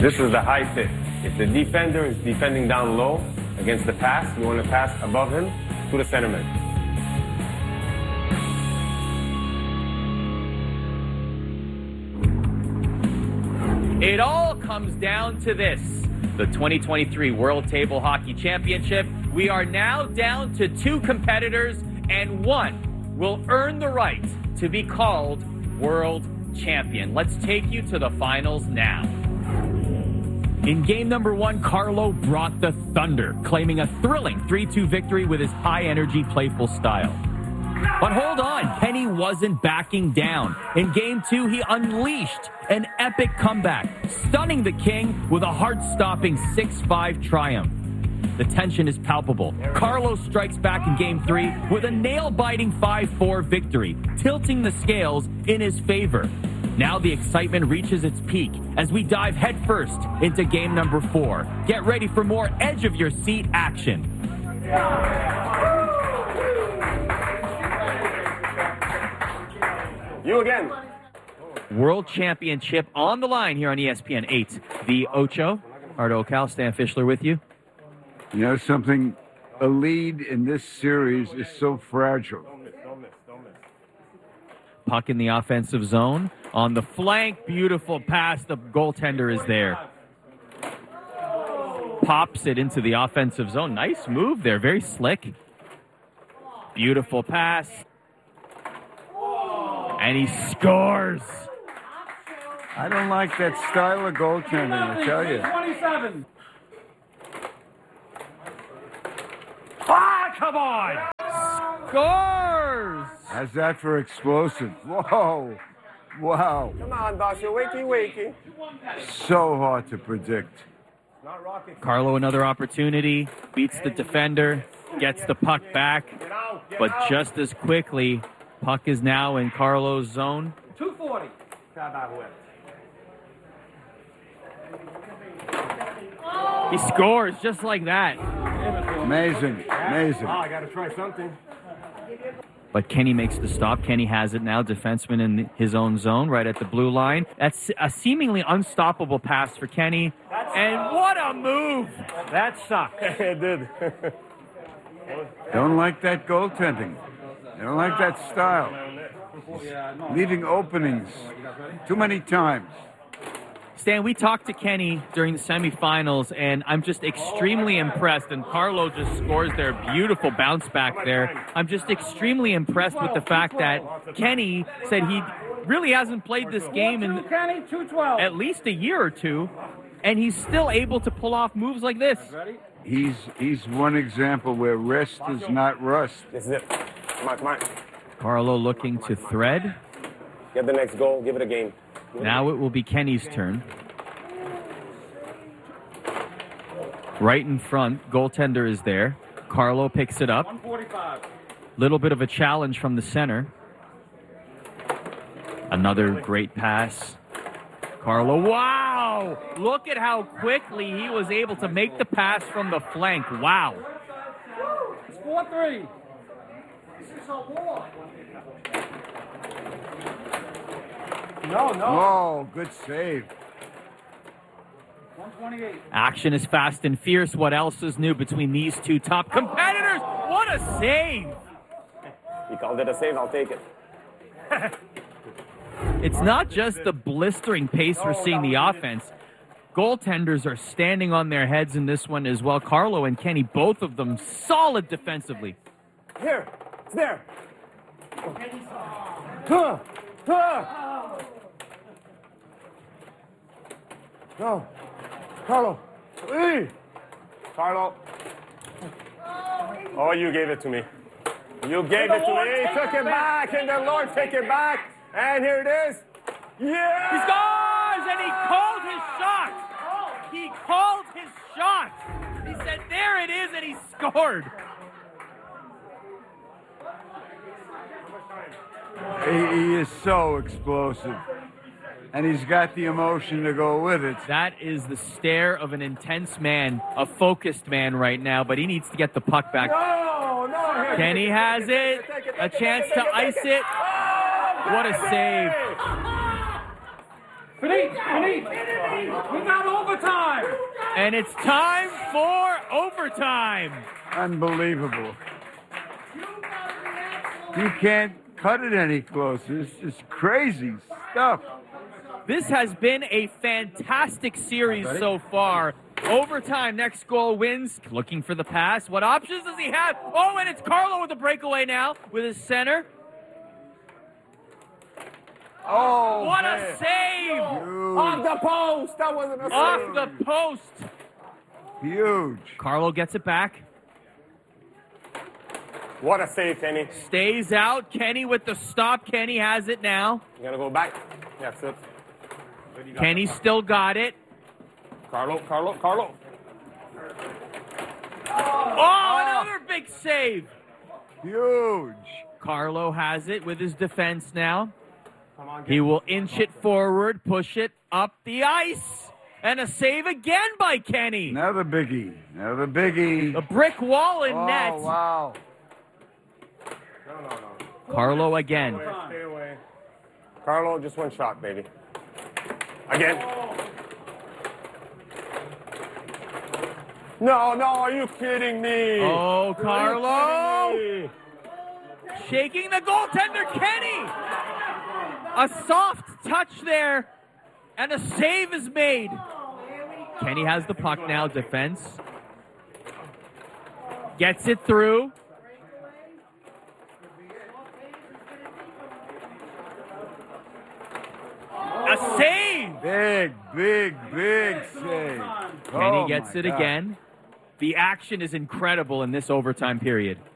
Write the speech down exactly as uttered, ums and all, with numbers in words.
This is the high tip. If the defender is defending down low against the pass, you want to pass above him to the centerman. It all comes down to this. The twenty twenty-three World Table Hockey Championship. We are now down to two competitors, and one will earn the right to be called world champion. Let's take you to the finals now. In game number one, Carlo brought the thunder, claiming a thrilling three two victory with his high-energy, playful style. But hold on, Kenny wasn't backing down. In game two, he unleashed an epic comeback, stunning the King with a heart-stopping six five triumph. The tension is palpable. Carlo strikes back in game three with a nail-biting five four victory, tilting the scales in his favor. Now the excitement reaches its peak as we dive headfirst into game number four. Get ready for more edge-of-your-seat action. You again. World Championship on the line here on E S P N eight. The Ocho, Ardo Cal, Stan Fischler with you. You know something? A lead in this series is so fragile. Don't miss, don't miss, don't miss. Puck in the offensive zone. On the flank, beautiful pass. The goaltender is there. Pops it into the offensive zone. Nice move there. Very slick. Beautiful pass. And he scores. I don't like that style of goaltending, I tell you. twenty-seven. Ah, come on! Scores! How's that for explosive? Whoa. Wow. Come on, boss. You're wakey, wakey. So hard to predict. Not rocket. Carlo, another opportunity. Beats the defender. Gets the puck back. Get out, get But out. just as quickly, puck is now in Carlo's zone. two forty. He scores just like that. Amazing. Amazing. Oh, I got to try something. But Kenny makes the stop. Kenny has it now. Defenseman in his own zone, right at the blue line. That's a seemingly unstoppable pass for Kenny. And what a move! That sucked. It did. Don't like that goaltending. I don't like that style. Leaving openings too many times. Stan, we talked to Kenny during the semifinals, and I'm just extremely impressed. And Carlo just scores their beautiful bounce back there. I'm just extremely impressed with the fact that Kenny said he really hasn't played this game in Kenny, two twelve. at least a year or two, and he's still able to pull off moves like this. He's he's one example where rest is not rust. This is it. Come on, come on. Carlo looking to thread. Get the next goal. Give it a game. Now it will be Kenny's turn. Right in front, goaltender is there. Carlo picks it up. one forty-five. Little bit of a challenge from the center. Another great pass. Carlo, wow! Look at how quickly he was able to make the pass from the flank. Wow. It's four three. No, no. Oh, good save. one twenty-eight. Action is fast and fierce. What else is new between these two top competitors? What a save! You called it a save. I'll take it. It's not just the blistering pace we're seeing the offense. Goaltenders are standing on their heads in this one as well. Carlo and Kenny, both of them solid defensively. Here. It's there. Huh. Huh. No. Carlo. Hey. Carlo. Oh, you gave it to me. You gave it to me. He took it back, and the Lord take it back. And here it is. Yeah! He scores, and he called his shot. He called his shot. He said, there it is, and he scored. He, he is so explosive. And he's got the emotion to go with it. That is the stare of an intense man, a focused man right now, but he needs to get the puck back. No, no. Here, Kenny has it, a chance to ice it. What a save. Finite, finite. We got overtime. And it's time for overtime. Unbelievable. You can't cut it any closer. It's just crazy stuff. This has been a fantastic series so far. Overtime, next goal wins. Looking for the pass. What options does he have? Oh, and it's Carlo with the breakaway now with his center. Oh, What man. a save! Off the post. That wasn't a save. Off the post. Huge. Carlo gets it back. What a save, Kenny. Stays out. Kenny with the stop. Kenny has it now. You gotta go back. That's it. Kenny still got it. Carlo, Carlo, Carlo. Oh, another big save. Huge. Carlo has it with his defense now. Come on, He will inch it forward, push it up the ice. And a save again by Kenny. Another biggie. Another biggie. A brick wall in Oh, net. wow. No, no, no. Carlo again. Stay away, stay away. Carlo, just one shot, baby. Again. No, no, are you kidding me? Oh, Are Carlo. you kidding me? Shaking the goaltender, Kenny. A soft touch there. And a save is made. Kenny has the puck now, defense. Gets it through. A save! Big, big, big save. Kenny Oh, gets my it God. again. The action is incredible in this overtime period.